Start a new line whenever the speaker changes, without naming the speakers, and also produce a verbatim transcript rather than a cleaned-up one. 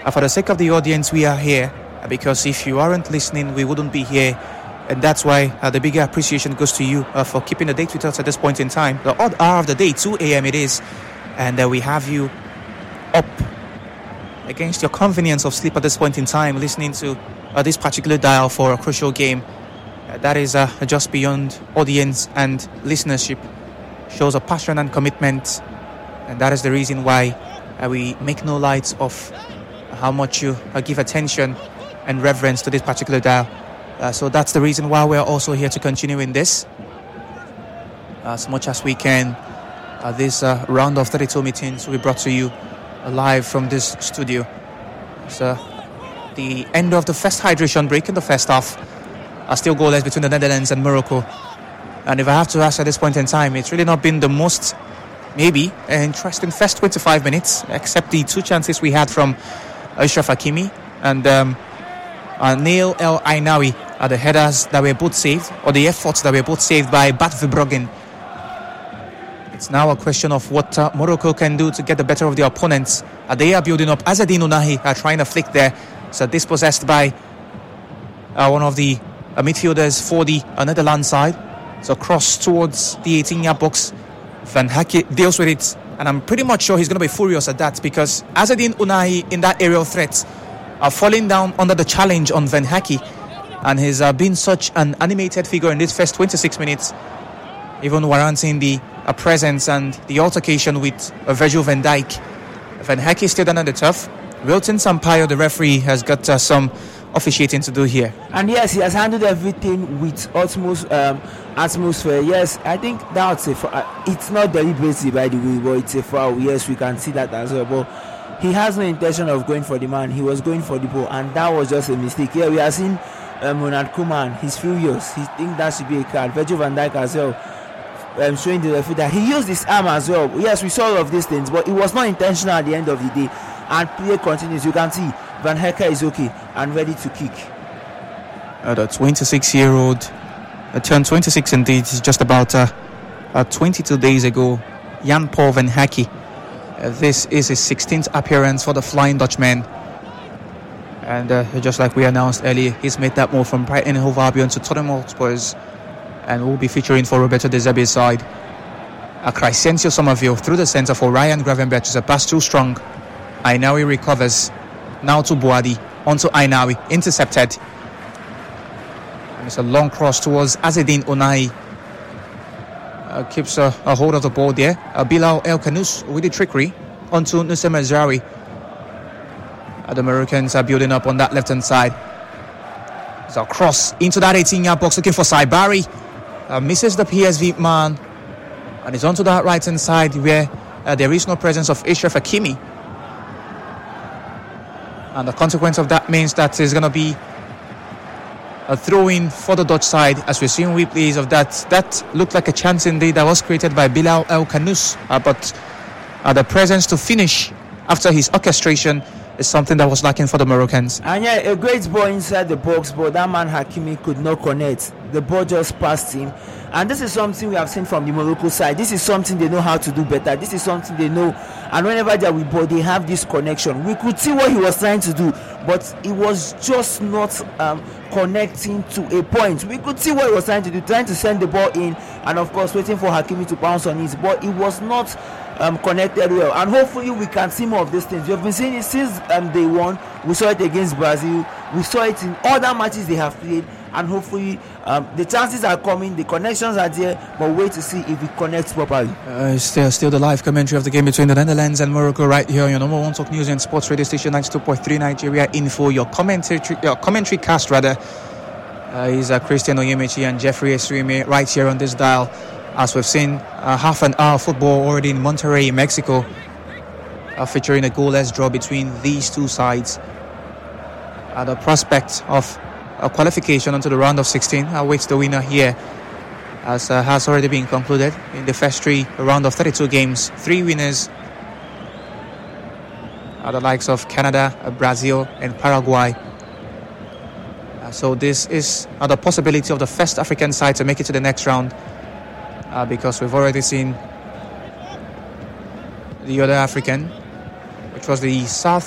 Uh, for the sake of the audience, we are here uh, because if you aren't listening, we wouldn't be here. And that's why uh, the bigger appreciation goes to you uh, for keeping the date with us at this point in time. The odd hour of the day, two a.m. it is. And uh, we have you up against your convenience of sleep at this point in time, listening to uh, this particular dial for a crucial game. Uh, that is uh, just beyond audience and listenership. Shows a passion and commitment. And that is the reason why uh, we make no light of how much you uh, give attention and reverence to this particular dial. Uh, so that's the reason why we're also here to continue in this as much as we can. Uh, this uh, round of thirty-two meetings will be brought to you uh, live from this studio. So the end of the first hydration break in the first half are still goalless between the Netherlands and Morocco. And if I have to ask at this point in time, it's really not been the most maybe an interesting first twenty-five minutes, except the two chances we had from Achraf Hakimi and um, uh, Neil El Ainawi are the headers that were both saved, or the efforts that were both saved by Bart Verbruggen. It's now a question of what uh, Morocco can do to get the better of their opponents. Uh, they are building up. Azzedine Ounahi are trying to flick there. So dispossessed by uh, one of the uh, midfielders for the uh, Netherlands side. So cross towards the eighteen-yard box. Van Hecke deals with it. And I'm pretty much sure he's going to be furious at that, because Azzedine Ounahi in that aerial threat are falling down under the challenge on Van Hecke. And he's uh, been such an animated figure in this first twenty-six minutes, even warranting the uh, presence and the altercation with uh, Virgil van Dijk. Van Hecke is still down on the turf. Wilton Sampaio, the referee, has got uh, some officiating to do here.
And yes, he has handled everything with utmost um, atmosphere. Yes, I think that's a foul. Uh, it's not deliberately, by the way, but it's a foul. Yes, we can see that as well. But he has no intention of going for the man. He was going for the ball, and that was just a mistake. Yeah, we are seeing um, Ronald Koeman. He's furious. He thinks that should be a card. Virgil van Dijk as well, um, showing the referee that he used his arm as well. Yes, we saw all of these things, but it was not intentional at the end of the day. And play continues. You can see Van Hecke is okay and ready to kick.
Uh, the twenty-six-year-old uh, turned twenty-six indeed. It's just about uh, uh, twenty-two days ago. Jan Paul Van Hecke. Uh, this is his sixteenth appearance for the Flying Dutchman. And uh, just like we announced earlier, he's made that move from Brighton and Hove Albion to Tottenham Hotspurs, and will be featuring for Roberto De Zerbi's side. Uh, Crescencio Somerville through the centre for Ryan Gravenberch. Is a pass too strong. Ainawi recovers. Now to Boadi. Onto Ainawi. Intercepted. And it's a long cross towards Azzedine Ounahi. Uh, keeps uh, a hold of the ball there. Uh, Bilal El Kanous with the trickery. Onto Nusser Mazraoui. Uh, the Americans are building up on that left hand side. It's a cross into that eighteen-yard box looking for Saibari. Uh, misses the P S V man. And it's onto that right hand side where uh, there is no presence of Achraf Hakimi. And the consequence of that means that there's going to be a throw-in for the Dutch side, as we're seeing replays of that. That looked like a chance indeed that was created by Bilal El Kanous. Uh, but uh, the presence to finish after his orchestration is something that was lacking for the Moroccans.
And yeah, a great ball inside the box, but that man Hakimi could not connect. The ball just passed him. And this is something we have seen from the Morocco side. This is something they know how to do better. This is something they know. And whenever they're with ball, they have this connection. We could see what he was trying to do, but it was just not um, connecting to a point. We could see what he was trying to do, trying to send the ball in, and of course waiting for Hakimi to bounce on it. But it was not um, connected well. And hopefully we can see more of these things. We have been seeing it since um, day one. We saw it against Brazil. We saw it in other matches they have played. And hopefully um, the chances are coming, the connections are there, but wait to see if it connects properly.
Uh, still, still the live commentary of the game between the Netherlands and Morocco right here on your number one talk news and sports radio station ninety-two point three Nigeria Info. Your commentary, your commentary cast rather uh, is uh, Christian Oyemichi and Jeffrey Esrime right here on this dial. As we've seen uh, half an hour football already in Monterrey, Mexico, uh, featuring a goalless draw between these two sides. Uh, the prospect of a qualification onto the round of sixteen awaits the winner here, as uh, has already been concluded in the first three round of thirty-two games. Three winners are the likes of Canada, Brazil and Paraguay. Uh, so this is uh, the possibility of the first African side to make it to the next round, uh, because we've already seen the other African, which was the South